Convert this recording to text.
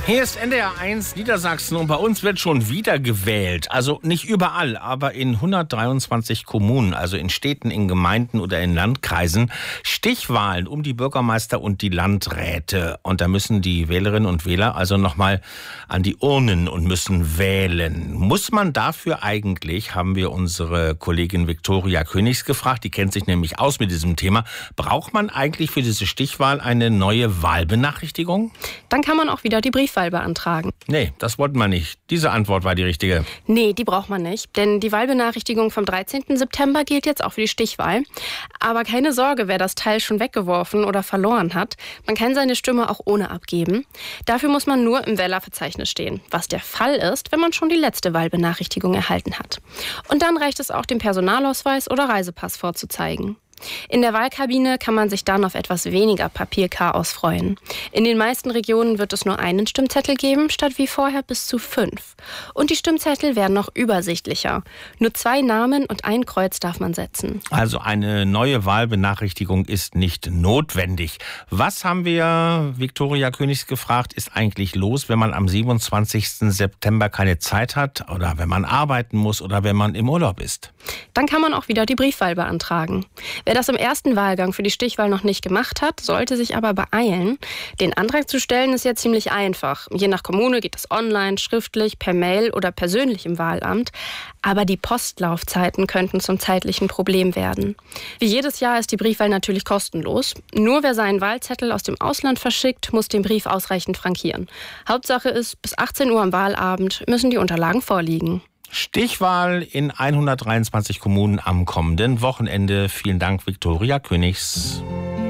Hier ist NDR 1 Niedersachsen und bei uns wird schon wieder gewählt. Also nicht überall, aber in 123 Kommunen, also in Städten, in Gemeinden oder in Landkreisen, Stichwahlen um die Bürgermeister und die Landräte. Und da müssen die Wählerinnen und Wähler also nochmal an die Urnen und müssen wählen. Muss man dafür eigentlich, haben wir unsere Kollegin Viktoria Königs gefragt, die kennt sich nämlich aus mit diesem Thema, braucht man eigentlich für diese Stichwahl eine neue Wahlbenachrichtigung? Dann kann man auch wieder die Briefwahl beantragen. Nee, das wollten wir nicht. Diese Antwort war die richtige. Nee, die braucht man nicht, denn die Wahlbenachrichtigung vom 13. September gilt jetzt auch für die Stichwahl. Aber keine Sorge, wer das Teil schon weggeworfen oder verloren hat. Man kann seine Stimme auch ohne abgeben. Dafür muss man nur im Wählerverzeichnis stehen, was der Fall ist, wenn man schon die letzte Wahlbenachrichtigung erhalten hat. Und dann reicht es auch, den Personalausweis oder Reisepass vorzuzeigen. In der Wahlkabine kann man sich dann auf etwas weniger Papierchaos freuen. In den meisten Regionen wird es nur einen Stimmzettel geben, statt wie vorher bis zu 5. Und die Stimmzettel werden noch übersichtlicher. Nur 2 Namen und ein Kreuz darf man setzen. Also eine neue Wahlbenachrichtigung ist nicht notwendig. Was haben wir Viktoria Königs gefragt, ist eigentlich los, wenn man am 27. September keine Zeit hat oder wenn man arbeiten muss oder wenn man im Urlaub ist? Dann kann man auch wieder die Briefwahl beantragen. Wer das im ersten Wahlgang für die Stichwahl noch nicht gemacht hat, sollte sich aber beeilen. Den Antrag zu stellen ist ja ziemlich einfach. Je nach Kommune geht es online, schriftlich, per Mail oder persönlich im Wahlamt. Aber die Postlaufzeiten könnten zum zeitlichen Problem werden. Wie jedes Jahr ist die Briefwahl natürlich kostenlos. Nur wer seinen Wahlzettel aus dem Ausland verschickt, muss den Brief ausreichend frankieren. Hauptsache ist, bis 18 Uhr am Wahlabend müssen die Unterlagen vorliegen. Stichwahl in 123 Kommunen am kommenden Wochenende. Vielen Dank, Viktoria Königs.